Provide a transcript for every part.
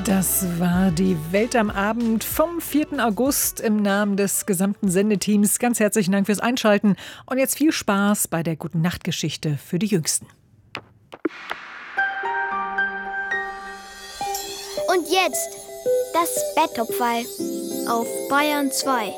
Das war die Welt am Abend vom 4. August im Namen des gesamten Sendeteams. Ganz herzlichen Dank fürs Einschalten und jetzt viel Spaß bei der Gute-Nacht-Geschichte für die Jüngsten. Und jetzt das Betthupferl auf Bayern 2.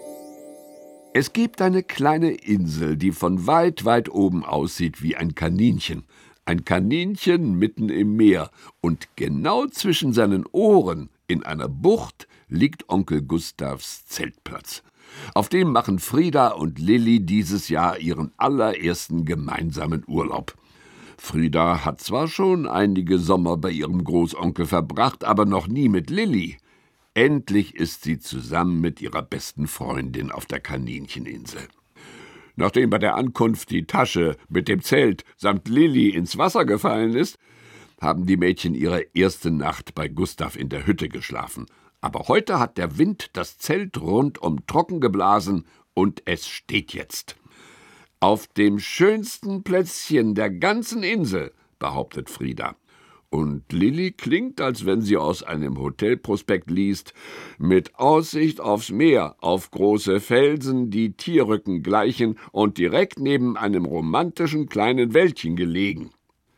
Es gibt eine kleine Insel, die von weit, weit oben aussieht wie ein Kaninchen. Ein Kaninchen mitten im Meer. Und genau zwischen seinen Ohren, in einer Bucht, liegt Onkel Gustavs Zeltplatz. Auf dem machen Frieda und Lilli dieses Jahr ihren allerersten gemeinsamen Urlaub. Frieda hat zwar schon einige Sommer bei ihrem Großonkel verbracht, aber noch nie mit Lilli. Endlich ist sie zusammen mit ihrer besten Freundin auf der Kanincheninsel. Nachdem bei der Ankunft die Tasche mit dem Zelt samt Lilli ins Wasser gefallen ist, haben die Mädchen ihre erste Nacht bei Gustav in der Hütte geschlafen. Aber heute hat der Wind das Zelt rundum trocken geblasen und es steht jetzt. Auf dem schönsten Plätzchen der ganzen Insel, behauptet Frieda. Und Lilli klingt, als wenn sie aus einem Hotelprospekt liest, mit Aussicht aufs Meer, auf große Felsen, die Tierrücken gleichen und direkt neben einem romantischen kleinen Wäldchen gelegen.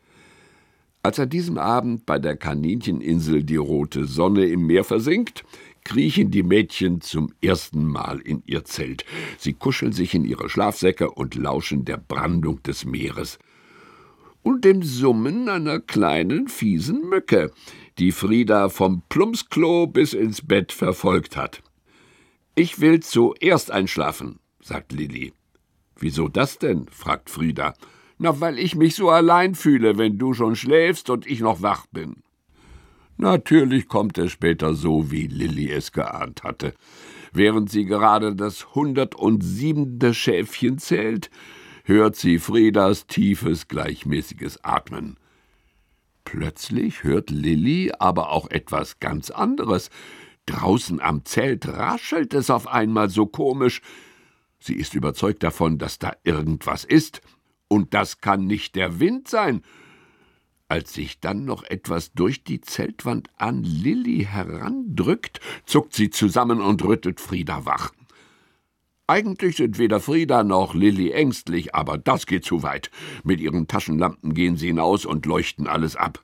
Als an diesem Abend bei der Kanincheninsel die rote Sonne im Meer versinkt, kriechen die Mädchen zum ersten Mal in ihr Zelt. Sie kuscheln sich in ihre Schlafsäcke und lauschen der Brandung des Meeres und dem Summen einer kleinen, fiesen Mücke, die Frieda vom Plumpsklo bis ins Bett verfolgt hat. »Ich will zuerst einschlafen«, sagt Lilli. »Wieso das denn?« fragt Frieda. »Na, weil ich mich so allein fühle, wenn du schon schläfst und ich noch wach bin.« Natürlich kommt es später so, wie Lilli es geahnt hatte. Während sie gerade das 107. Schäfchen zählt, hört sie Friedas tiefes, gleichmäßiges Atmen. Plötzlich hört Lilli aber auch etwas ganz anderes. Draußen am Zelt raschelt es auf einmal so komisch. Sie ist überzeugt davon, dass da irgendwas ist. Und das kann nicht der Wind sein. Als sich dann noch etwas durch die Zeltwand an Lilli herandrückt, zuckt sie zusammen und rüttelt Frieda wach. Eigentlich sind weder Frieda noch Lilli ängstlich, aber das geht zu weit. Mit ihren Taschenlampen gehen sie hinaus und leuchten alles ab.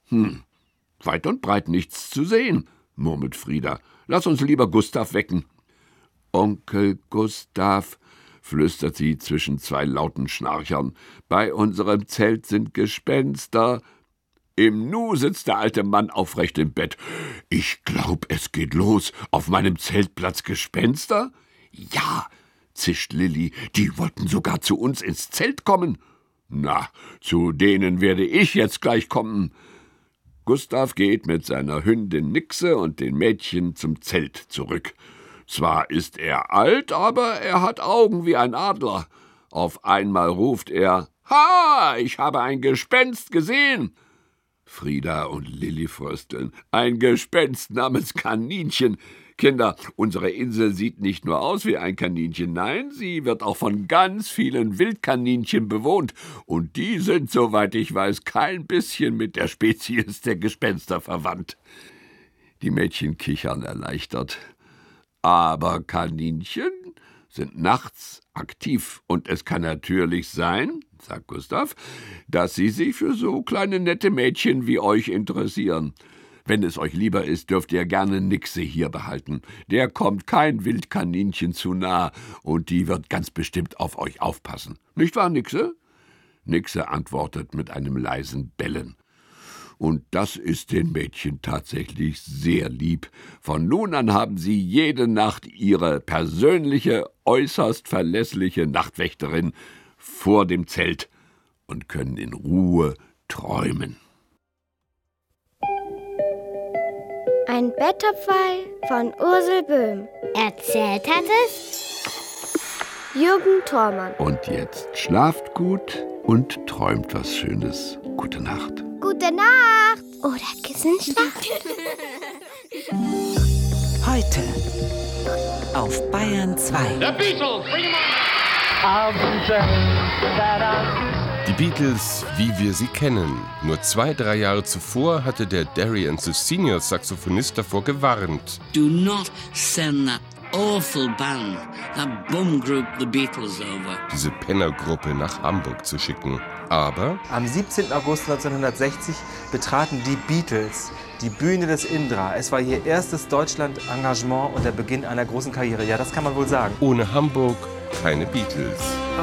Weit und breit nichts zu sehen, murmelt Frieda. Lass uns lieber Gustav wecken. Onkel Gustav, flüstert sie zwischen zwei lauten Schnarchern. Bei unserem Zelt sind Gespenster. Im Nu sitzt der alte Mann aufrecht im Bett. Ich glaub, es geht los. Auf meinem Zeltplatz Gespenster? Ja, zischt Lilli, die wollten sogar zu uns ins Zelt kommen. Na, zu denen werde ich jetzt gleich kommen. Gustav geht mit seiner Hündin Nixe und den Mädchen zum Zelt zurück. Zwar ist er alt, aber er hat Augen wie ein Adler. Auf einmal ruft er, »Ha, ich habe ein Gespenst gesehen!« Frieda und Lilli frösteln. Ein Gespenst namens Kaninchen. Kinder, unsere Insel sieht nicht nur aus wie ein Kaninchen, nein, sie wird auch von ganz vielen Wildkaninchen bewohnt. Und die sind, soweit ich weiß, kein bisschen mit der Spezies der Gespenster verwandt. Die Mädchen kichern erleichtert. Aber Kaninchen sind nachts aktiv und es kann natürlich sein, sagt Gustav, dass sie sich für so kleine nette Mädchen wie euch interessieren. Wenn es euch lieber ist, dürft ihr gerne Nixe hier behalten. Der kommt kein Wildkaninchen zu nah und die wird ganz bestimmt auf euch aufpassen. Nicht wahr, Nixe? Nixe antwortet mit einem leisen Bellen. Und das ist den Mädchen tatsächlich sehr lieb. Von nun an haben sie jede Nacht ihre persönliche, äußerst verlässliche Nachtwächterin vor dem Zelt und können in Ruhe träumen. Ein Betthupferl von Ursel Böhm. Erzählt hat es Jürgen Thormann. Und jetzt schlaft gut und träumt was Schönes. Gute Nacht. Gute Nacht. Oder Kissenschlacht. Heute auf Bayern 2. The Beatles, bring 'em on! Die Beatles, wie wir sie kennen. Nur 2-3 Jahre zuvor hatte der Derry & the Seniors Saxophonist davor gewarnt. Do not send that awful band, that bum group, the Beatles, over. Diese Pennergruppe nach Hamburg zu schicken. Aber am 17. August 1960 betraten die Beatles die Bühne des Indra. Es war ihr erstes Deutschland-Engagement und der Beginn einer großen Karriere. Ja, das kann man wohl sagen. ohne Hamburg keine Beatles.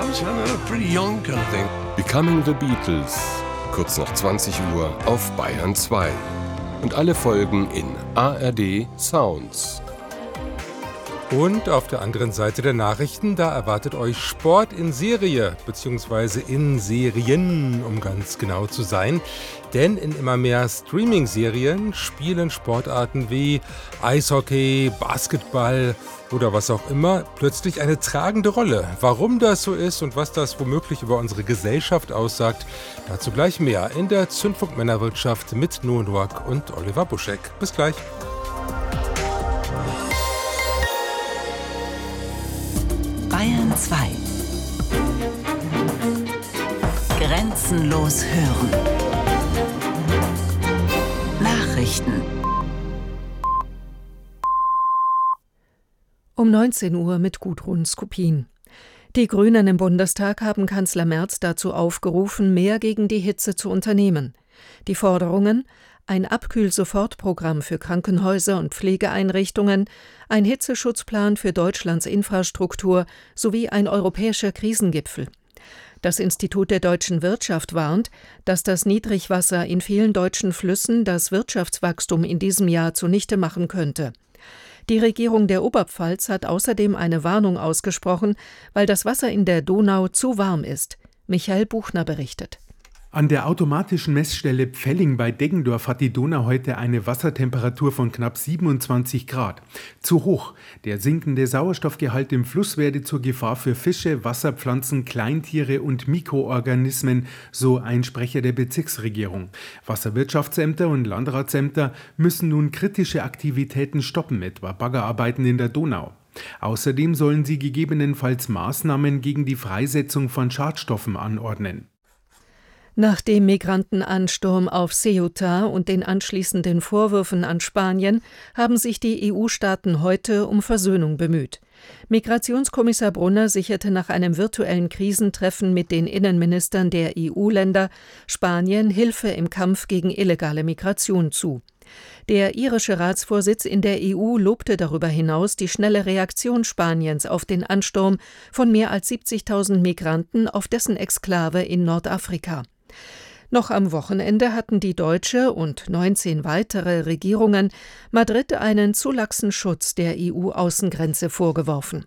Becoming the Beatles. Kurz nach 20 Uhr auf Bayern 2. Und alle Folgen in ARD Sounds. Und auf der anderen Seite der Nachrichten, da erwartet euch Sport in Serie, beziehungsweise in Serien, um ganz genau zu sein. Denn in immer mehr Streaming-Serien spielen Sportarten wie Eishockey, Basketball oder was auch immer plötzlich eine tragende Rolle. Warum das so ist und was das womöglich über unsere Gesellschaft aussagt, dazu gleich mehr in der Zündfunk Männerwirtschaft mit Noah Noack und Oliver Buschek. Bis gleich. Bayern 2. Grenzenlos hören. Nachrichten. Um 19 Uhr mit Gudrun Skupin. Die Grünen im Bundestag haben Kanzler Merz dazu aufgerufen, mehr gegen die Hitze zu unternehmen. Die Forderungen: ein Abkühl-Sofortprogramm für Krankenhäuser und Pflegeeinrichtungen, ein Hitzeschutzplan für Deutschlands Infrastruktur sowie ein europäischer Krisengipfel. Das Institut der deutschen Wirtschaft warnt, dass das Niedrigwasser in vielen deutschen Flüssen das Wirtschaftswachstum in diesem Jahr zunichte machen könnte. Die Regierung der Oberpfalz hat außerdem eine Warnung ausgesprochen, weil das Wasser in der Donau zu warm ist. Michael Buchner berichtet. An der automatischen Messstelle Pfelling bei Deggendorf hat die Donau heute eine Wassertemperatur von knapp 27 Grad. Zu hoch. Der sinkende Sauerstoffgehalt im Fluss werde zur Gefahr für Fische, Wasserpflanzen, Kleintiere und Mikroorganismen, so ein Sprecher der Bezirksregierung. Wasserwirtschaftsämter und Landratsämter müssen nun kritische Aktivitäten stoppen, etwa Baggerarbeiten in der Donau. Außerdem sollen sie gegebenenfalls Maßnahmen gegen die Freisetzung von Schadstoffen anordnen. Nach dem Migrantenansturm auf Ceuta und den anschließenden Vorwürfen an Spanien haben sich die EU-Staaten heute um Versöhnung bemüht. Migrationskommissar Brunner sicherte nach einem virtuellen Krisentreffen mit den Innenministern der EU-Länder Spanien Hilfe im Kampf gegen illegale Migration zu. Der irische Ratsvorsitz in der EU lobte darüber hinaus die schnelle Reaktion Spaniens auf den Ansturm von mehr als 70.000 Migranten auf dessen Exklave in Nordafrika. Noch am Wochenende hatten die deutsche und 19 weitere Regierungen Madrid einen zu laxen Schutz der EU-Außengrenze vorgeworfen.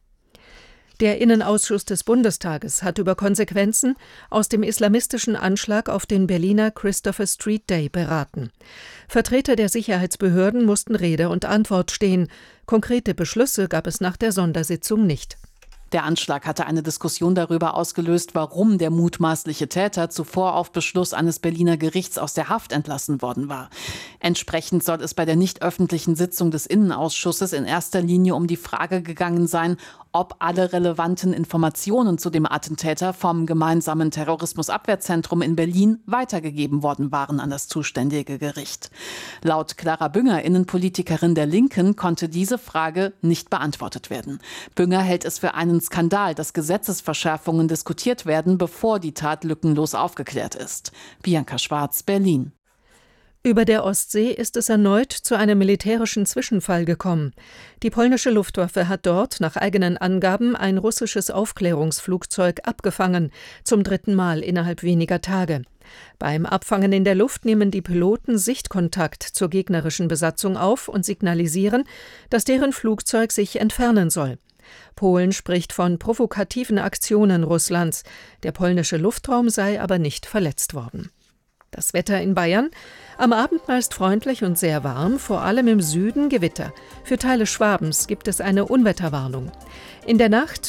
Der Innenausschuss des Bundestages hat über Konsequenzen aus dem islamistischen Anschlag auf den Berliner Christopher Street Day beraten. Vertreter der Sicherheitsbehörden mussten Rede und Antwort stehen. Konkrete Beschlüsse gab es nach der Sondersitzung nicht. Der Anschlag hatte eine Diskussion darüber ausgelöst, warum der mutmaßliche Täter zuvor auf Beschluss eines Berliner Gerichts aus der Haft entlassen worden war. Entsprechend soll es bei der nicht öffentlichen Sitzung des Innenausschusses in erster Linie um die Frage gegangen sein, ob alle relevanten Informationen zu dem Attentäter vom gemeinsamen Terrorismusabwehrzentrum in Berlin weitergegeben worden waren an das zuständige Gericht. Laut Clara Bünger, Innenpolitikerin der Linken, konnte diese Frage nicht beantwortet werden. Bünger hält es für einen Skandal, dass Gesetzesverschärfungen diskutiert werden, bevor die Tat lückenlos aufgeklärt ist. Bianca Schwarz, Berlin. Über der Ostsee ist es erneut zu einem militärischen Zwischenfall gekommen. Die polnische Luftwaffe hat dort nach eigenen Angaben ein russisches Aufklärungsflugzeug abgefangen, zum 3. Mal innerhalb weniger Tage. Beim Abfangen in der Luft nehmen die Piloten Sichtkontakt zur gegnerischen Besatzung auf und signalisieren, dass deren Flugzeug sich entfernen soll. Polen spricht von provokativen Aktionen Russlands. Der polnische Luftraum sei aber nicht verletzt worden. Das Wetter in Bayern: am Abend meist freundlich und sehr warm, vor allem im Süden Gewitter. Für Teile Schwabens gibt es eine Unwetterwarnung. In der Nacht